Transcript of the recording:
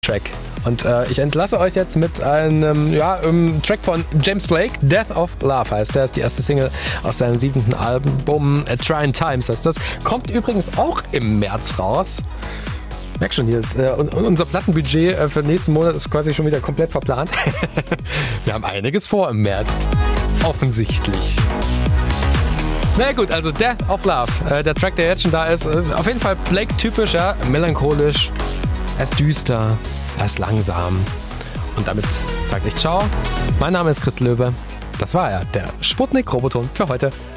Track. Und ich entlasse euch jetzt mit einem Track von James Blake, Death of Love heißt der, ist die erste Single aus seinem 7. Album, Trying Times heißt das. Kommt übrigens auch im März raus. Merk schon, hier ist unser Plattenbudget für den nächsten Monat ist quasi schon wieder komplett verplant. Wir haben einiges vor im März. Offensichtlich. Na gut, also Death of Love, der Track, der jetzt schon da ist, auf jeden Fall Blake-typisch, ja, melancholisch, er ist düster, er ist langsam. Und damit sage ich ciao. Mein Name ist Chris Löwe. Das war er, der Sputnik-Roboton für heute.